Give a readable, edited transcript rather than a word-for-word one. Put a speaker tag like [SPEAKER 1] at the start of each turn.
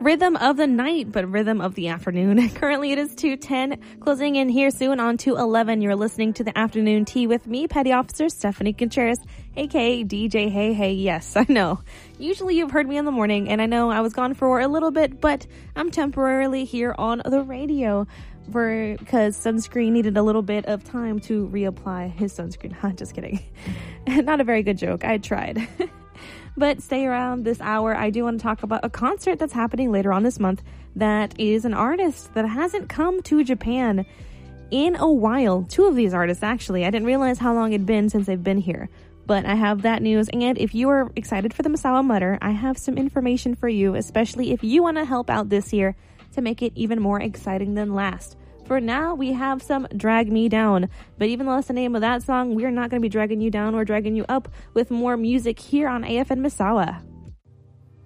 [SPEAKER 1] rhythm of the night, but rhythm of the afternoon. Currently it is 2:10, closing in here soon on 2:11. You're listening to the Afternoon Tea with me, Petty Officer Stephanie Contreras, aka DJ Hey Hey. Yes, I know. Usually you've heard me in the morning, and I know I was gone for a little bit, but I'm temporarily here on the radio because Sunscreen needed a little bit of time to reapply his sunscreen. Just kidding. Not a very good joke. I tried. But stay around this hour. I do want to talk about a concert that's happening later on this month that is an artist that hasn't come to Japan in a while. Two of these artists, actually. I didn't realize how long it'd been since they've been here. But I have that news. And if you are excited for the Misawa Mutter, I have some information for you, especially if you want to help out this year to make it even more exciting than last. For now, we have some Drag Me Down. But even though that's the name of that song, we're not going to be dragging you down. We're dragging you up with more music here on AFN Misawa.